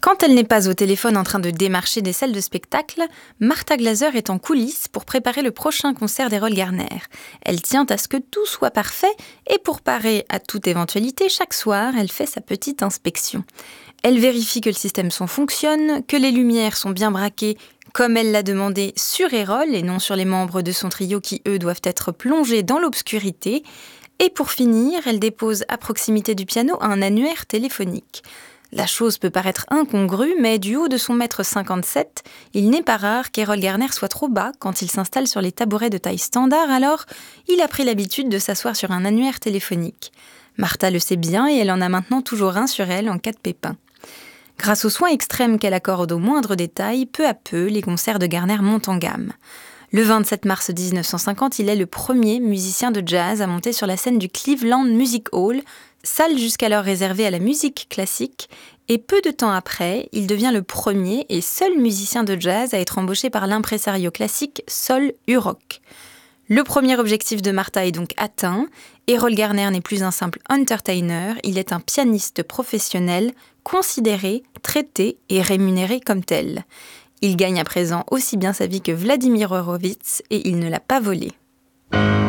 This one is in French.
Quand elle n'est pas au téléphone en train de démarcher des salles de spectacle, Martha Glaser est en coulisses pour préparer le prochain concert d'Errol Garner. Elle tient à ce que tout soit parfait et pour parer à toute éventualité, chaque soir, elle fait sa petite inspection. Elle vérifie que le système son fonctionne, que les lumières sont bien braquées comme elle l'a demandé sur Errol et non sur les membres de son trio qui, eux, doivent être plongés dans l'obscurité. Et pour finir, elle dépose à proximité du piano un annuaire téléphonique. La chose peut paraître incongrue, mais du haut de son mètre 57, il n'est pas rare qu'Errol Garner soit trop bas quand il s'installe sur les tabourets de taille standard, alors il a pris l'habitude de s'asseoir sur un annuaire téléphonique. Martha le sait bien et elle en a maintenant toujours un sur elle en cas de pépin. Grâce aux soins extrêmes qu'elle accorde aux moindres détails, peu à peu, les concerts de Garner montent en gamme. Le 27 mars 1950, il est le premier musicien de jazz à monter sur la scène du Cleveland Music Hall, salle jusqu'alors réservée à la musique classique, et peu de temps après, il devient le premier et seul musicien de jazz à être embauché par l'impresario classique Sol Hurock. Le premier objectif de Martha est donc atteint. Errol Garner n'est plus un simple entertainer, il est un pianiste professionnel, considéré, traité et rémunéré comme tel. Il gagne à présent aussi bien sa vie que Vladimir Horowitz et il ne l'a pas volé.